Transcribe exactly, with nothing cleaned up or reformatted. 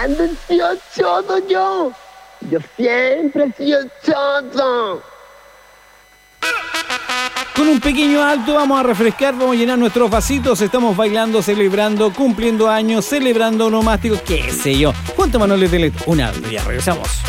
¿Cuándo he sido choto yo? Yo siempre he sido choto. Con un pequeño alto vamos a refrescar, vamos a llenar nuestros vasitos. Estamos bailando, celebrando, cumpliendo años, celebrando onomástico, qué sé yo. Junto a Manuel de Telet, un alto, ya regresamos.